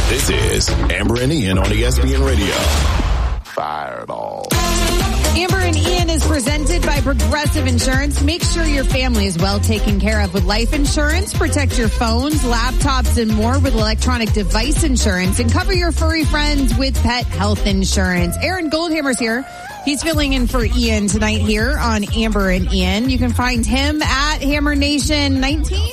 This is Amber and Ian on ESPN Radio. Fireball. Amber and Ian is presented by Progressive Insurance. Make sure your family is well taken care of with life insurance. Protect your phones, laptops, and more with electronic device insurance. And cover your furry friends with pet health insurance. Aaron Goldhammer's here. He's filling in for Ian tonight here on Amber and Ian. You can find him at Hammer Nation 19.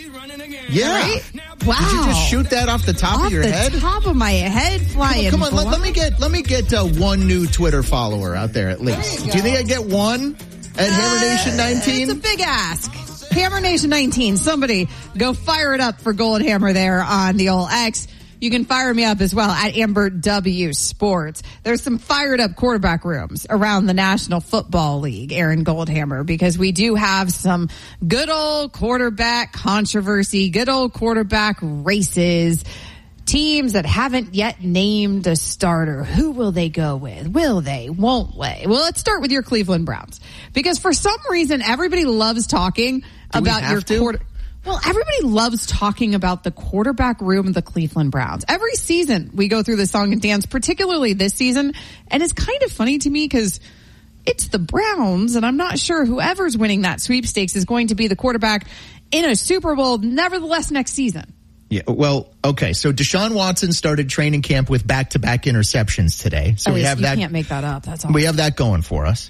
Yeah. Right? Wow. Did you just shoot that off the top of your head? Off the top of my head, flying. Come on, let me get one new Twitter follower out there at least. Do you think I get one at Hammer Nation 19? It's a big ask. Hammer Nation 19. Somebody go fire it up for Goldhammer there on the old X. You can fire me up as well at Amber W Sports. There's some fired up quarterback rooms around the National Football League, Aaron Goldhammer, because we do have some good old quarterback controversy, good old quarterback races, teams that haven't yet named a starter. Who will they go with? Will they? Won't they? Well, let's start with your Cleveland Browns, because for some reason everybody loves talking about your quarterback. Well, everybody loves talking about the quarterback room of the Cleveland Browns. Every season we go through the song and dance, particularly this season. And it's kind of funny to me because it's the Browns, and I'm not sure whoever's winning that sweepstakes is going to be the quarterback in a Super Bowl, nevertheless, next season. Yeah, well, okay. So Deshaun Watson started training camp with back-to-back interceptions today. So we have that. You can't make that up. That's all. We have that going for us.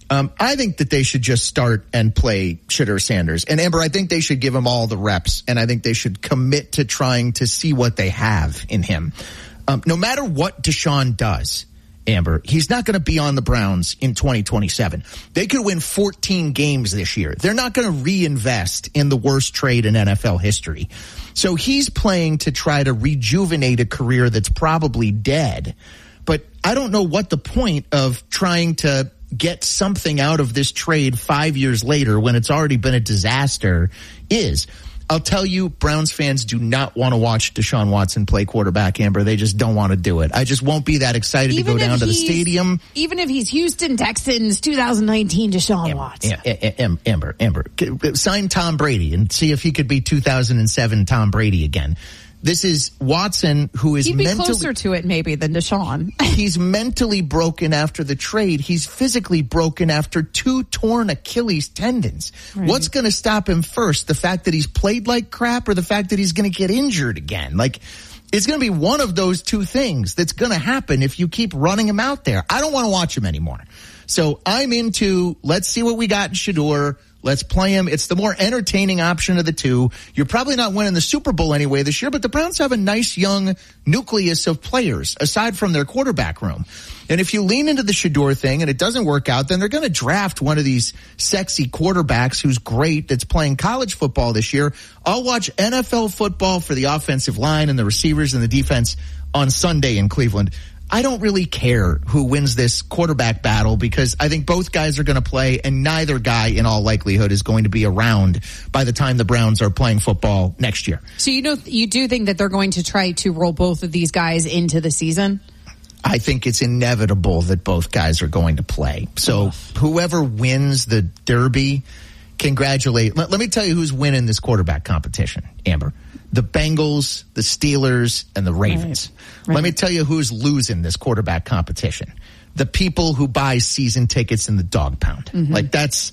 I think that they should just start and play Shedeur Sanders. And Amber, I think they should give him all the reps, and I think they should commit to trying to see what they have in him. No matter what Deshaun does, Amber, he's not going to be on the Browns in 2027. They could win 14 games this year. They're not going to reinvest in the worst trade in NFL history. So he's playing to try to rejuvenate a career that's probably dead. But I don't know what the point of trying to get something out of this trade 5 years later when it's already been a disaster is. I'll tell you, Browns fans do not want to watch Deshaun Watson play quarterback, Amber. They just don't want to do it. I just won't be that excited to go down to the stadium. Even if he's Houston Texans 2019 Deshaun Watson. Amber, sign Tom Brady and see if he could be 2007 Tom Brady again. This is Watson, who is mentally... He'd be closer to it, maybe, than Deshaun. He's mentally broken after the trade. He's physically broken after 2 torn Achilles tendons. Right. What's going to stop him first? The fact that he's played like crap, or the fact that he's going to get injured again? It's going to be one of those two things that's going to happen if you keep running him out there. I don't want to watch him anymore. So I'm into, let's see what we got in Shedeur. Let's play him. It's the more entertaining option of the two. You're probably not winning the Super Bowl anyway this year, but the Browns have a nice young nucleus of players aside from their quarterback room. And if you lean into the Shedeur thing and it doesn't work out, then they're going to draft one of these sexy quarterbacks who's great that's playing college football this year. I'll watch NFL football for the offensive line and the receivers and the defense on Sunday in Cleveland. I don't really care who wins this quarterback battle because I think both guys are going to play, and neither guy in all likelihood is going to be around by the time the Browns are playing football next year. So you do think that they're going to try to roll both of these guys into the season? I think it's inevitable that both guys are going to play. So whoever wins the Derby, congratulate. Let me tell you who's winning this quarterback competition, Amber. The Bengals, the Steelers, and the Ravens. Right. Let me tell you who's losing this quarterback competition. The people who buy season tickets in the dog pound. Mm-hmm.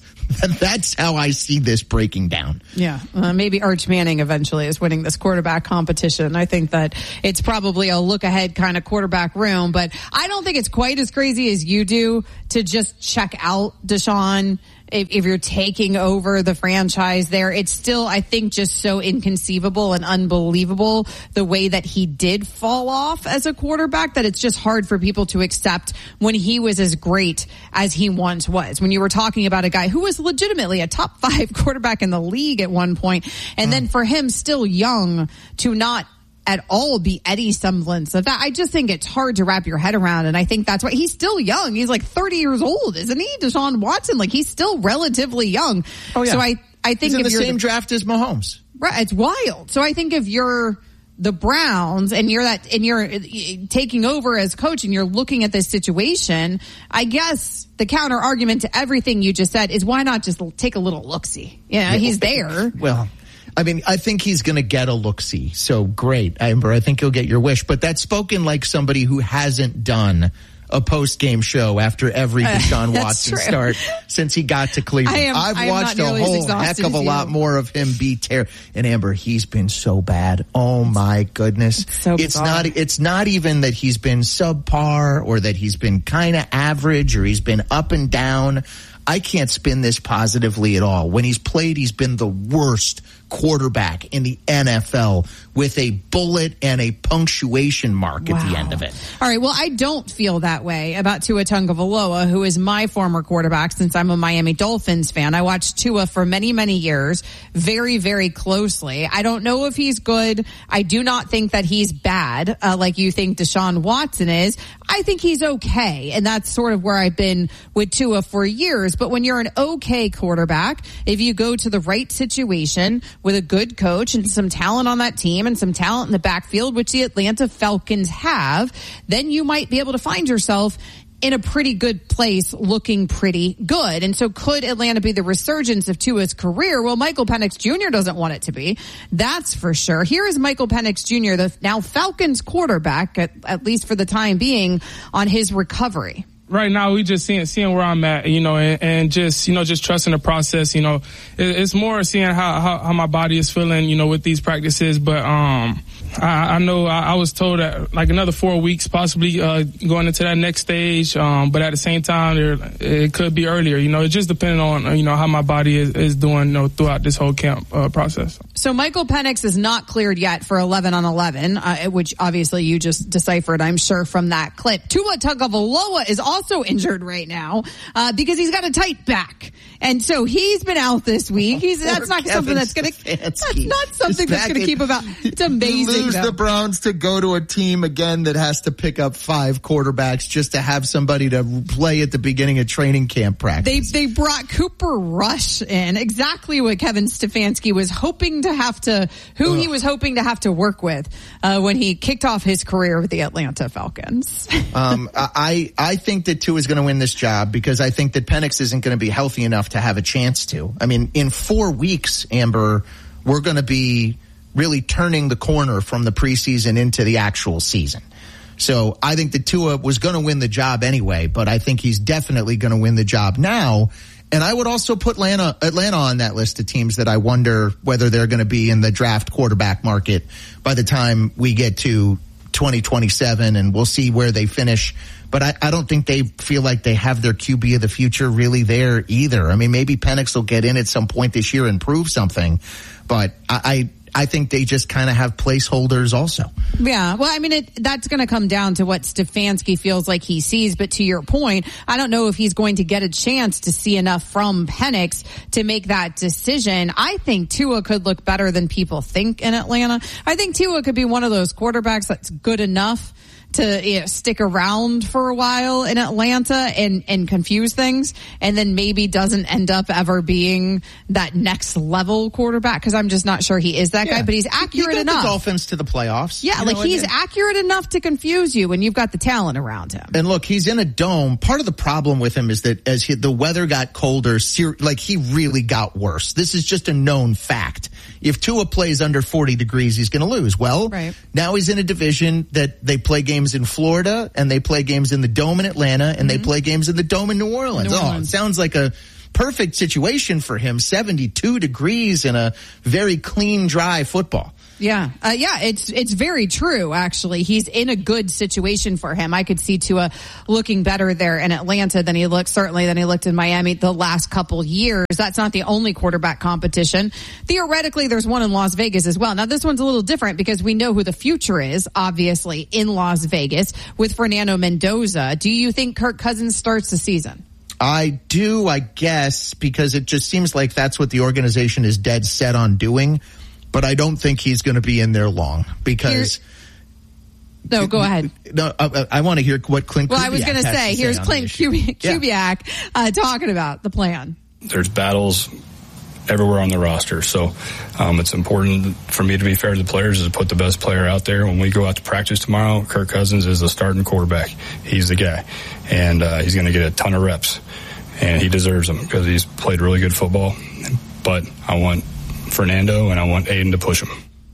That's how I see this breaking down. Yeah. Maybe Arch Manning eventually is winning this quarterback competition. I think that it's probably a look ahead kind of quarterback room, but I don't think it's quite as crazy as you do to just check out Deshaun. If you're taking over the franchise there, it's still, I think, just so inconceivable and unbelievable the way that he did fall off as a quarterback that it's just hard for people to accept when he was as great as he once was. When you were talking about a guy who was legitimately a top 5 quarterback in the league at one point, and then for him still young to not at all be any semblance of that. I just think it's hard to wrap your head around, and I think that's why he's still young. He's like 30 years old, isn't he? Deshaun Watson, he's still relatively young. Oh yeah. So I think he's in the same draft as Mahomes. Right, it's wild. So I think if you're the Browns and you're taking over as coach and you're looking at this situation, I guess the counter argument to everything you just said is why not just take a little look-see? Yeah, he's there. Well, I mean, I think he's going to get a look-see. So great, Amber. I think you'll get your wish. But that's spoken like somebody who hasn't done a post-game show after every Deshaun Watson start since he got to Cleveland. I've watched a whole heck of a lot more of him be terrible. And Amber, he's been so bad. Oh my goodness. It's not even that he's been subpar or that he's been kind of average or he's been up and down. I can't spin this positively at all. When he's played, he's been the worst quarterback in the NFL with a bullet and a punctuation mark at the end of it. All right, well, I don't feel that way about Tua Tagovailoa, who is my former quarterback since I'm a Miami Dolphins fan. I watched Tua for many, many years, very, very closely. I don't know if he's good. I do not think that he's bad, like you think Deshaun Watson is. I think he's okay, and that's sort of where I've been with Tua for years. But when you're an okay quarterback, if you go to the right situation with a good coach and some talent on that team and some talent in the backfield, which the Atlanta Falcons have, then you might be able to find yourself in a pretty good place looking pretty good. And so could Atlanta be the resurgence of Tua's career? Well, Michael Penix Jr. doesn't want it to be. That's for sure. Here is Michael Penix Jr., the now Falcons quarterback, at least for the time being, on his recovery. Right now, we just seeing where I'm at, and just trusting the process. It's more seeing how my body is feeling, with these practices. But I know I was told that like another 4 weeks, possibly going into that next stage. But at the same time, it could be earlier. It just depending on how my body is doing throughout this whole camp process. So Michael Penix is not cleared yet for 11 on 11, which obviously you just deciphered, I'm sure, from that clip. Tua Tagovailoa is also injured right now because he's got a tight back, and so he's been out this week. That's not something that's going to keep him out. It's amazing. Lose the Browns to go to a team again that has to pick up 5 quarterbacks just to have somebody to play at the beginning of training camp practice. They brought Cooper Rush in, exactly what Kevin Stefanski was hoping to have to, he was hoping to have to work with when he kicked off his career with the Atlanta Falcons. I think that Tua is going to win this job because I think that Penix isn't going to be healthy enough to have a chance to. I mean, in 4 weeks, Amber, we're going to be really turning the corner from the preseason into the actual season. So I think that Tua was going to win the job anyway, but I think he's definitely going to win the job now. And I would also put Atlanta on that list of teams that I wonder whether they're going to be in the draft quarterback market by the time we get to 2027, and we'll see where they finish. But I don't think they feel like they have their QB of the future really there either. I mean, maybe Penix will get in at some point this year and prove something, but I think they just kind of have placeholders also. Yeah, well, I mean, that's going to come down to what Stefanski feels like he sees. But to your point, I don't know if he's going to get a chance to see enough from Penix to make that decision. I think Tua could look better than people think in Atlanta. I think Tua could be one of those quarterbacks that's good enough to stick around for a while in Atlanta and confuse things, and then maybe doesn't end up ever being that next level quarterback, because I'm just not sure he is that guy, but he's accurate enough. The Dolphins to the playoffs. Yeah, he's accurate enough to confuse you when you've got the talent around him. And look, he's in a dome. Part of the problem with him is that as the weather got colder, he really got worse. This is just a known fact. If Tua plays under 40 degrees, he's going to lose. Well, now he's in a division that they play games in Florida, and they play games in the Dome in Atlanta, and they play games in the Dome in New Orleans. It sounds like a perfect situation for him. 72 degrees and a very clean, dry football. Yeah. It's very true, actually. He's in a good situation for him. I could see Tua looking better there in Atlanta than he looked in Miami the last couple years. That's not the only quarterback competition. Theoretically, there's one in Las Vegas as well. Now, this one's a little different because we know who the future is, obviously, in Las Vegas with Fernando Mendoza. Do you think Kirk Cousins starts the season? I do, I guess, because it just seems like that's what the organization is dead set on doing. But I don't think he's going to be in there long because. No, go ahead. No, I want to hear what Clint. Well, I was going to say, here's Clint Kubiak talking about the plan. There's battles everywhere on the roster, so it's important for me to be fair to the players is to put the best player out there. When we go out to practice tomorrow, Kirk Cousins is the starting quarterback. He's the guy, and he's going to get a ton of reps, and he deserves them because he's played really good football. But I want Fernando, and I want Aiden to push him.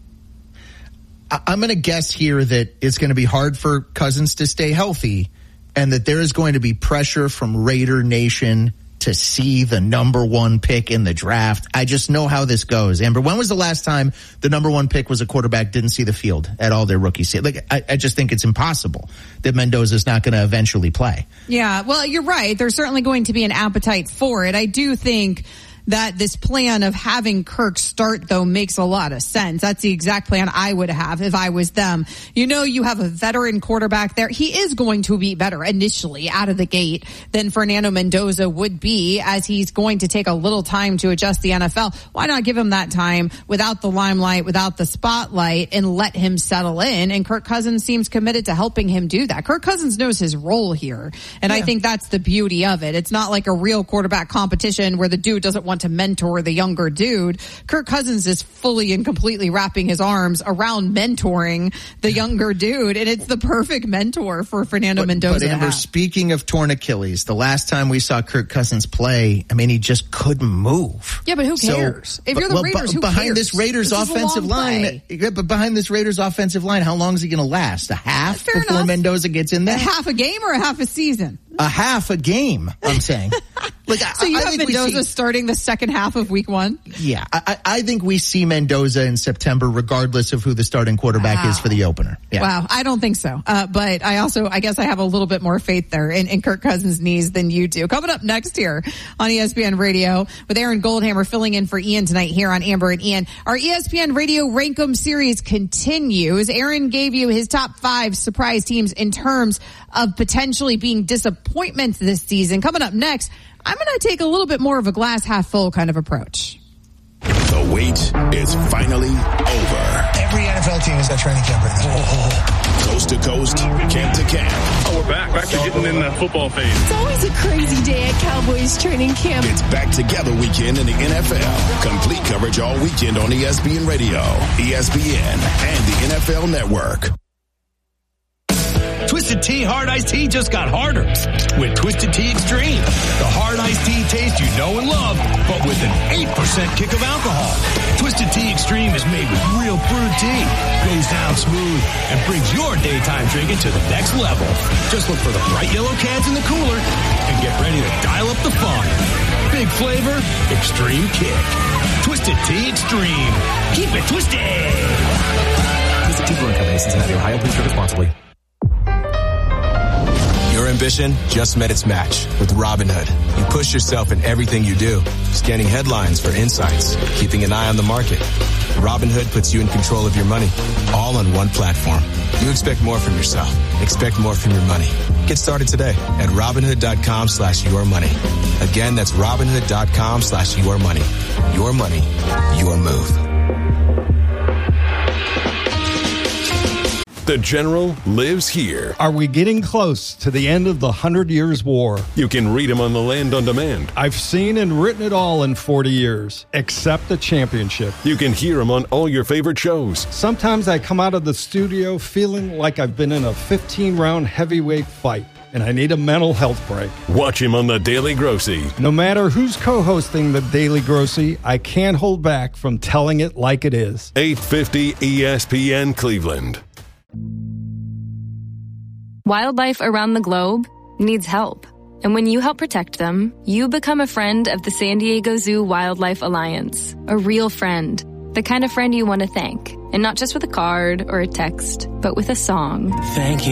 I'm going to guess here that it's going to be hard for Cousins to stay healthy, and that there is going to be pressure from Raider Nation to see the number one pick in the draft. I just know how this goes. Amber, when was the last time the number one pick was a quarterback didn't see the field at all their rookie season? Like, I just think it's impossible that Mendoza's not going to eventually play. Yeah, well, you're right. There's certainly going to be an appetite for it. I do think that this plan of having Kirk start, though, makes a lot of sense. That's the exact plan I would have if I was them. You know, you have a veteran quarterback there. He is going to be better initially out of the gate than Fernando Mendoza would be, as he's going to take a little time to adjust the NFL. Why not give him that time without the limelight, without the spotlight, and let him settle in? And Kirk Cousins seems committed to helping him do that. Kirk Cousins knows his role here, and I think that's the beauty of it. It's not like a real quarterback competition where the dude doesn't want to mentor the younger dude. Kirk Cousins is fully and completely wrapping his arms around mentoring the younger dude, and it's the perfect mentor for Fernando Mendoza. But Amber, speaking of torn Achilles, the last time we saw Kirk Cousins play, I mean, he just couldn't move. Yeah, but who cares? If you're the Raiders, who behind cares? This Raiders offensive line, but behind this Raiders offensive line, how long is he going to last? A half Fair before enough. Mendoza gets in there? A half a game or a half a season? A half a game, I'm saying. Like, so you have Mendoza starting the second half of week one? Yeah, I think we see Mendoza in September regardless of who the starting quarterback is for the opener. Yeah. Wow, I don't think so. But I guess I have a little bit more faith there in Kirk Cousins' knees than you do. Coming up next here on ESPN Radio with Aaron Goldhammer filling in for Ian tonight here on Amber and Ian. Our ESPN Radio Rankum series continues. Aaron gave you his top 5 surprise teams in terms of potentially being disappointments this season. Coming up next, I'm going to take a little bit more of a glass half full kind of approach. The wait is finally over. Every NFL team is at training camp right now. Coast to coast, camp to camp. Oh, we're back to getting in the football phase. It's always a crazy day at Cowboys training camp. It's back together weekend in the NFL. Complete coverage all weekend on ESPN Radio, ESPN, and the NFL Network. Twisted Tea Hard Iced Tea just got harder with Twisted Tea Extreme. The hard iced tea taste you know and love, but with an 8% kick of alcohol. Twisted Tea Extreme is made with real brewed tea, goes down smooth, and brings your daytime drinking to the next level. Just look for the bright yellow cans in the cooler and get ready to dial up the fun. Big flavor, extreme kick. Twisted Tea Extreme. Keep it twisted. Twisted Tea Brewing Company, Cincinnati, Ohio. Please drink responsibly. Your ambition just met its match with Robinhood. You push yourself in everything you do, scanning headlines for insights, keeping an eye on the market. Robinhood puts you in control of your money, all on one platform. You expect more from yourself. Expect more from your money. Get started today at Robinhood.com/yourmoney. Again, that's Robinhood.com/yourmoney. Your money, your move. The General lives here. Are we getting close to the end of the 100 Years' War? You can read him on the Land on Demand. I've seen and written it all in 40 years, except the championship. You can hear him on all your favorite shows. Sometimes I come out of the studio feeling like I've been in a 15-round heavyweight fight, and I need a mental health break. Watch him on The Daily Grossy. No matter who's co-hosting The Daily Grossy, I can't hold back from telling it like it is. 850 ESPN Cleveland. Wildlife around the globe needs help. And when you help protect them, you become a friend of the San Diego Zoo Wildlife Alliance. A real friend. The kind of friend you want to thank. And not just with a card or a text, but with a song. Thank you